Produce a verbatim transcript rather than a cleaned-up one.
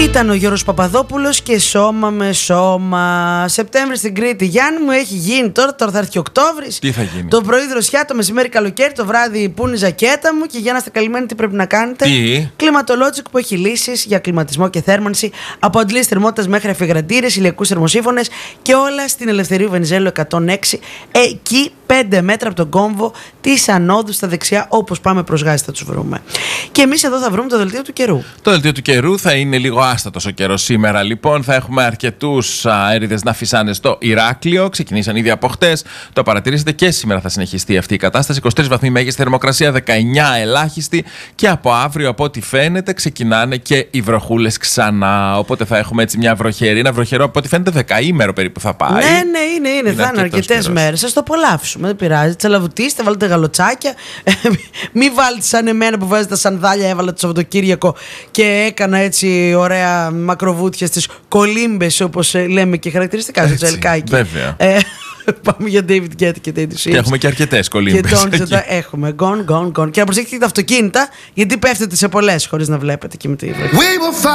Ήταν ο Γιώργος Παπαδόπουλος και σώμα με σώμα. Σεπτέμβρη στην Κρήτη. Γιάννη μου, έχει γίνει τώρα, τώρα θα έρθει Οκτώβρης. Τι θα γίνει? Το πρωί δροσιά, το μεσημέρι καλοκαίρι, το βράδυ που είναι η ζακέτα μου. Και για να είστε καλυμμένοι, τι πρέπει να κάνετε? Τι? Climatologic που έχει λύσεις για κλιματισμό και θέρμανση. Από αντλήσεις θερμότητας μέχρι αφιγραντήρες, ηλιακούς θερμοσύφωνες και όλα στην Ελευθερίου Βενιζέλου εκατόν έξι. Εκεί πέντε μέτρα από τον κόμβο της ανόδου στα δεξιά, όπως πάμε προς Γάζη θα τους βρούμε. Και εμείς εδώ θα βρούμε το δελτίο του καιρού. Το δελτίο του καιρού θα είναι λίγο άστατος ο καιρός σήμερα. Λοιπόν, θα έχουμε αρκετούς αέριδες να φυσάνε στο Ηράκλειο. Ξεκινήσαν ήδη από χτες. Το παρατηρήσετε και σήμερα θα συνεχιστεί αυτή η κατάσταση. είκοσι τρεις βαθμοί μέγιστη θερμοκρασία, δεκαεννιά ελάχιστη. Και από αύριο, από ό,τι φαίνεται, ξεκινάνε και οι βροχούλες ξανά. Οπότε θα έχουμε έτσι μια βροχερή, ένα βροχερό, από ό,τι φαίνεται, δεκαήμερο περίπου θα πάει. Ναι, ναι, είναι, είναι. είναι θα είναι αρκετές μέρες. Ας το απολαύσουμε. Δεν πειράζει. Τσαλαβουτίστε, βάλτε γαλοτσάκια. Μην βάλετε σαν εμένα που βάζετε τα σανδάλια. Έβαλα το Σαββατοκύριακο και έκανα έτσι ωραία μακροβούτια στις κολύμπες, όπως λέμε και χαρακτηριστικά στο Τσελκάκι. Βέβαια. Ε, πάμε για David Guetta και Teddy Swims. Και έχουμε και αρκετές κολύμπες. Και τον έχουμε. Gone, gone, gone. Και να προσέχετε και τα αυτοκίνητα, γιατί πέφτετε σε πολλές χωρίς να βλέπετε και με τη βροχή.